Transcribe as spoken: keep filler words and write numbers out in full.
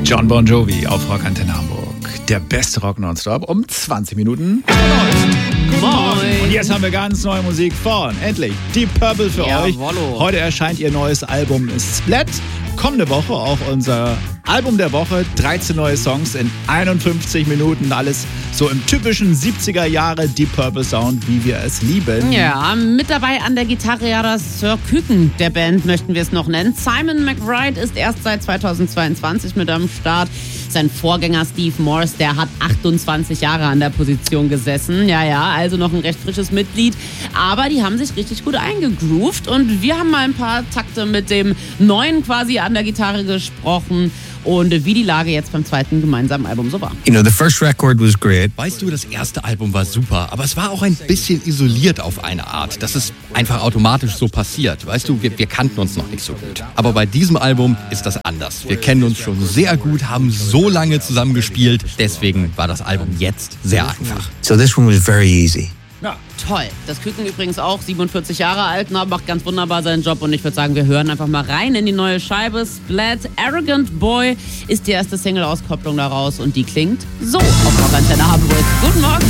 John Bon Jovi auf Rock Antenne Hamburg. Der beste Rock nonstop um zwanzig Minuten. Moin. Und jetzt haben wir ganz neue Musik von, endlich, Deep Purple für ja, euch. Wollo. Heute erscheint ihr neues Album Splat. Kommende Woche auch unser Album der Woche. dreizehn neue Songs in einundfünfzig Minuten. Alles so im typischen siebziger Jahre Deep Purple Sound, wie wir es lieben. Ja, mit dabei an der Gitarre ja das Sir Küken der Band, möchten wir es noch nennen. Simon McBride ist erst seit zweitausendzweiundzwanzig mit am Start. Sein Vorgänger Steve Morse, der hat achtundzwanzig Jahre an der Position gesessen. Ja, ja, also noch ein recht frisches Mitglied. Aber die haben sich richtig gut eingegroovt. Und wir haben mal ein paar Takte mit dem Neuen quasi an der Gitarre gesprochen. Und wie die Lage jetzt beim zweiten gemeinsamen Album so war. You know, the first record was great. Weißt du, das erste Album war super, aber es war auch ein bisschen isoliert auf eine Art. Das ist einfach automatisch so passiert. Weißt du, wir, wir kannten uns noch nicht so gut. Aber bei diesem Album ist das anders. Wir kennen uns schon sehr gut, haben so lange zusammen gespielt. Deswegen war das Album jetzt sehr einfach. So this one was very easy. Ja. Toll. Das Küken übrigens auch siebenundvierzig Jahre alt, na, macht ganz wunderbar seinen Job. Und ich würde sagen, wir hören einfach mal rein in die neue Scheibe. Splat, Arrogant Boy ist die erste Single-Auskopplung daraus. Und die klingt so auf Rock Antenne Hamburg. Guten Morgen.